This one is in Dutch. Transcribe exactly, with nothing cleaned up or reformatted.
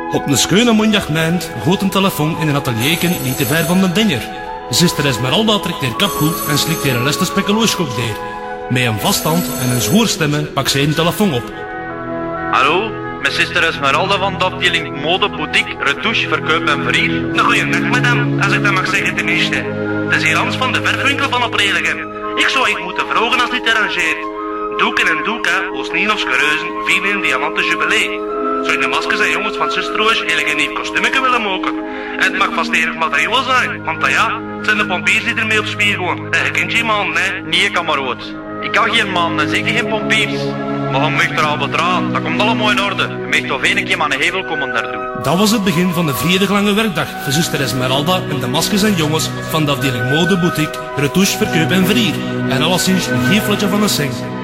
Op een schöne mondjagmijnd gooit een telefoon in een atelierken niet te ver van de dinger. Zuster Esmeralda trekt haar kap goed en slikt haar een leste spekkelooskop deer. Met een vasthand en een zwoerstemmen pakt zij een telefoon op. Hallo, met zuster Esmeralda van de afdeling Mode, Boutique, Retouche, Verkoop en Verrier. Een goeiedag, madame, als ik dat mag zeggen ten eerste. Het is hier Hans van de verfwinkel van Opredegem. Ik zou iets moeten vragen als het niet arrangeert. Doeken en doeka, Oosnien of Schereuzen, vieren in diamanten jubilee. Zou je de maskers en jongens van Sustroos eigenlijk een nieuw kostuumetje willen maken? En het mag vast enig materiaal zijn, want uh, ja, het zijn de pompiers die ermee op spier gaan. En je kent je man, hè? Nee, kameroot. Ik kan geen man en zeker geen pompiers. Maar je mag er al betraan, dat komt allemaal in orde. Je mag toch één keer aan een hevel komen daar doen. Dat was het begin van de vierdag lange werkdag voor zuster Esmeralda en de maskers en jongens van de afdeling Mode, Boutique, Retouche, Verkoop en Verrier. En alleszins een geefletje van een sing.